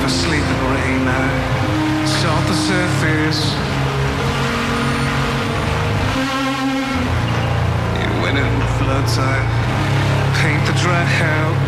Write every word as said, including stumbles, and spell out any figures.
never sleep in rain. I salt the surface. You went in floods. I paint the drought.